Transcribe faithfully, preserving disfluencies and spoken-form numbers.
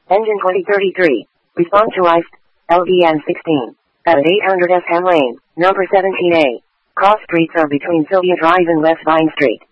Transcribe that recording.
Engine twenty thirty-three. Respond to I C E, L V N sixteen. At eight hundred S Ham Lane, number seventeen A. Cross streets are between Sylvia Drive and West Vine Street.